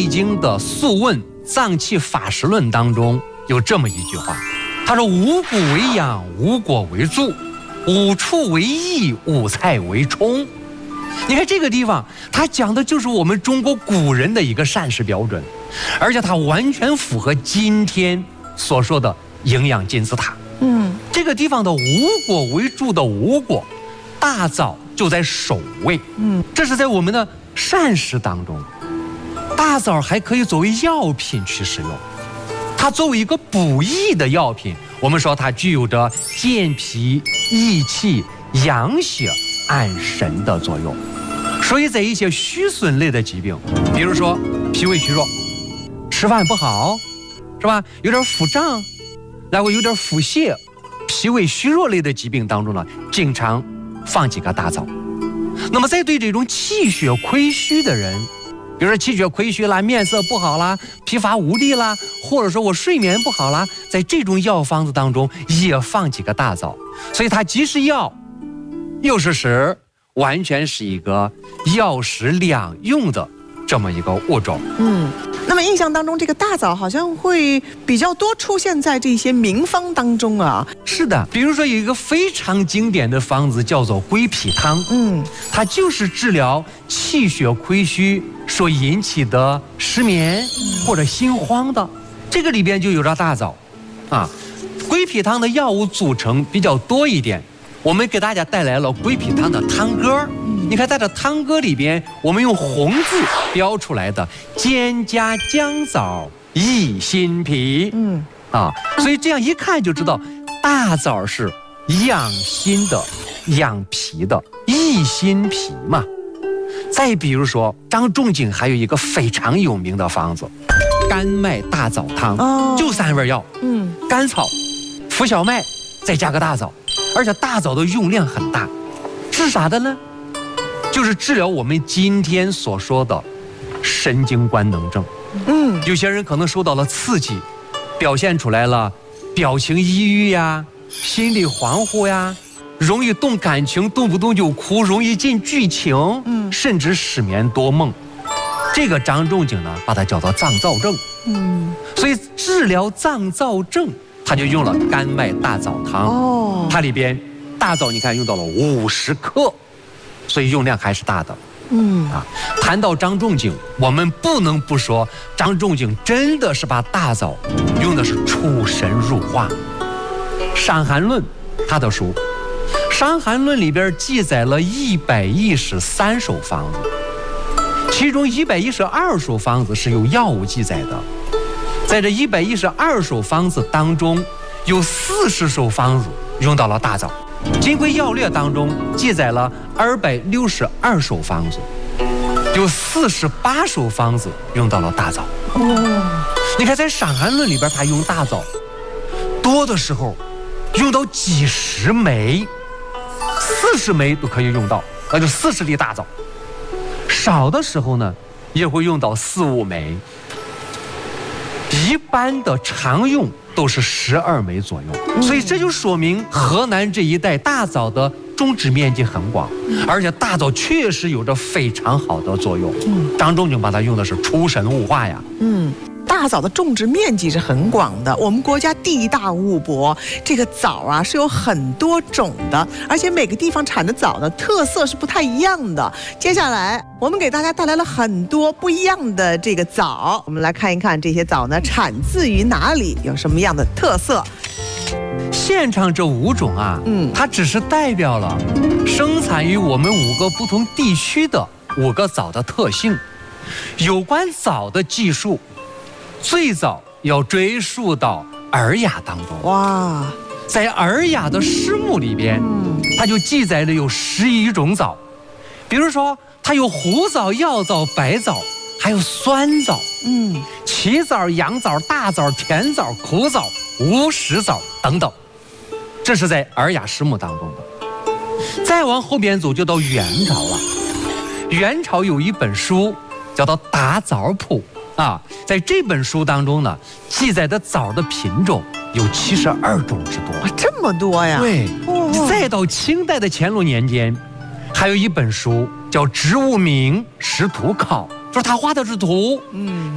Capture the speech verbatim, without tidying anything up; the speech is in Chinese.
经》的《素问·脏器法实论》当中有这么一句话，他说：“五谷为养，五果为助，五畜为益，五菜为充。”你看这个地方，它讲的就是我们中国古人的一个膳食标准，而且它完全符合今天所说的营养金字塔。嗯，这个地方的五果为助的五果，大枣就在首位。嗯，这是在我们的膳食当中，大枣还可以作为药品去使用。它作为一个补益的药品，我们说它具有着健脾、益气、养血、安神的作用。所以在一些虚损类的疾病，比如说脾胃虚弱，吃饭不好，是吧？有点腹胀，然后有点腹泻，脾胃虚弱类的疾病当中呢，经常放几个大枣。那么在对这种气血亏虚的人，比如说气血亏虚啦，面色不好啦，疲乏无力啦，或者说我睡眠不好啦，在这种药方子当中也放几个大枣。所以它既是药又是食，完全是一个药食两用的这么一个物种。 嗯，那么印象当中这个大枣好像会比较多出现在这些名方当中啊。 是的，比如说有一个非常经典的方子叫做归脾汤，嗯，它就是治疗气血亏虚所引起的失眠或者心慌的，这个里边就有着大枣啊。归脾汤的药物组成比较多一点，我们给大家带来了归脾汤的汤歌。你看在这汤歌里边，我们用红字标出来的兼加姜枣益心脾，嗯啊，所以这样一看就知道大枣是养心的、养脾的、益心脾嘛。再比如说张仲景还有一个非常有名的方子甘麦大枣汤，哦，就三味药，嗯，甘草、浮小麦，再加个大枣，而且大枣的用量很大，治啥的呢？就是治疗我们今天所说的神经官能症。嗯，有些人可能受到了刺激，表现出来了表情抑郁呀，心理恍惚呀，容易动感情，动不动就哭，容易进剧情，嗯，甚至失眠多梦。这个张仲景呢，把它叫做脏燥症。嗯，所以治疗脏燥症，他就用了甘麦大枣汤。哦，它里边大枣你看用到了五十克。所以用量还是大的。嗯啊，谈到张仲景，我们不能不说张仲景真的是把大枣用的是出神入化。《伤寒论》他的书《伤寒论》里边记载了一百一十三首方子，其中一百一十二首方子是有药物记载的。在这一百一十二首方子当中，有四十首方子用到了大枣。《金匮要略》当中记载了二百六十二首方子，有四十八首方子用到了大枣。哦，你看在《伤寒论》里边，他用大枣多的时候用到几十枚，四十枚都可以用到，那就四十粒大枣；少的时候呢，也会用到四五枚。一般的常用都是十二枚左右，所以这就说明河南这一带大枣的种植面积很广，而且大枣确实有着非常好的作用。张仲景把它用的是出神入化呀。嗯， 大枣的种植面积是很广的，我们国家地大物博，这个枣啊是有很多种的，而且每个地方产的枣呢特色是不太一样的。接下来我们给大家带来了很多不一样的这个枣，我们来看一看这些枣呢产自于哪里，有什么样的特色。 现场这五种啊，嗯，它只是代表了生产于我们五个不同地区的五个枣的特性。有关枣的技术，最早要追溯到《尔雅》当中。哇，在《尔雅》的诗目里边，嗯，它就记载了有十一种枣，比如说它有胡枣、药枣、白枣，还有酸枣，嗯，奇枣、羊枣、大枣、甜枣、苦枣、无食枣等等，这是在《尔雅》诗目当中的。再往后边走，就到元朝了。元朝有一本书叫做《打枣谱》啊，在这本书当中呢，记载的枣的品种有七十二种之多。 哇，这么多呀！ 对，哦，再到清代的乾隆年间，还有一本书叫《植物名识图考》，就是他画的是图，嗯。